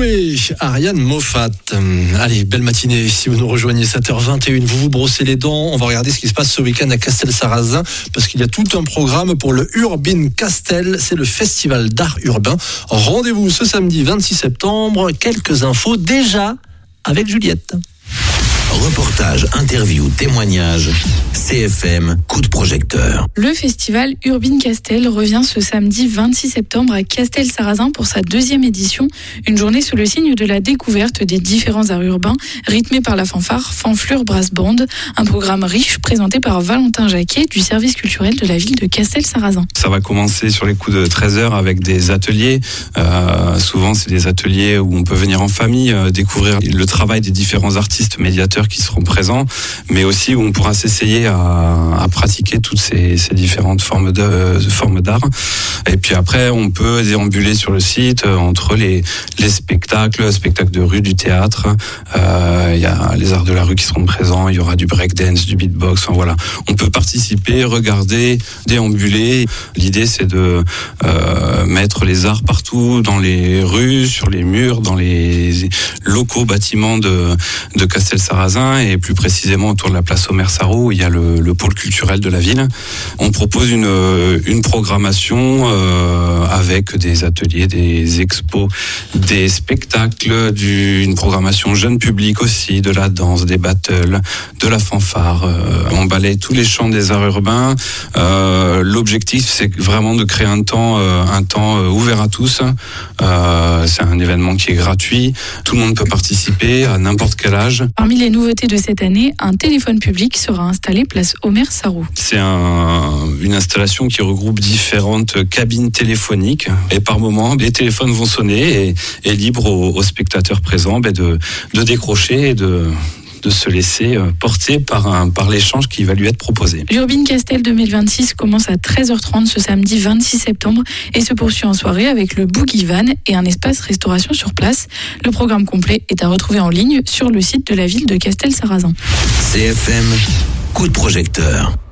Chloé, Ariane Moffat. Allez, belle matinée. Si vous nous rejoignez 7h21, vous vous brossez les dents. On va regarder ce qui se passe ce week-end à Castel-Sarrazin parce qu'il y a tout un programme pour le Urbin Castel. C'est le festival d'art urbain. Rendez-vous ce samedi 26 septembre. Quelques infos déjà avec Juliette. Reportage, interview, témoignage, CFM, coup de projecteur. Le festival Urbin Castel revient ce samedi 26 septembre à Castel-Sarrazin pour sa 2e édition. Une journée sous le signe de la découverte des différents arts urbains, rythmée par la fanfare Fanflure Brass Band. Un programme riche présenté par Valentin Jacquet du service culturel de la ville de Castel-Sarrazin. Ça va commencer sur les coups de 13h avec des ateliers. Souvent, c'est des ateliers où on peut venir en famille, découvrir le travail des différents artistes médiateurs qui seront présents, mais aussi où on pourra s'essayer à pratiquer toutes ces différentes formes d'art. Et puis après, on peut déambuler sur le site entre les spectacles de rue, du théâtre. Il y a les arts de la rue qui seront présents. Il y aura du breakdance, du beatbox. Enfin, voilà. On peut participer, regarder, déambuler. L'idée, c'est de mettre les arts partout, dans les rues, sur les murs, dans les locaux bâtiments de Castel-Sarrazin et plus précisément autour de la place Omer-Sarraut où il y a le pôle culturel de la ville. On propose une programmation avec des ateliers, des expos, des spectacles, une programmation jeune public aussi, de la danse, des battles, de la fanfare. On balaye tous les champs des arts urbains. L'objectif, c'est vraiment de créer un temps ouvert à tous. C'est un événement qui est gratuit. Tout le monde peut participer à n'importe quel âge. Parmi les nouveautés de cette année, un téléphone public sera installé place Omer-Sarraut. C'est une installation qui regroupe différentes cabines téléphoniques et par moment, les téléphones vont sonner et libre aux spectateurs présents de décrocher et de se laisser porter par l'échange qui va lui être proposé. L'Urbin Castel 2026 commence à 13h30 ce samedi 26 septembre et se poursuit en soirée avec le Boogie Van et un espace restauration sur place. Le programme complet est à retrouver en ligne sur le site de la ville de Castel-Sarrazin. CFM, coup de projecteur.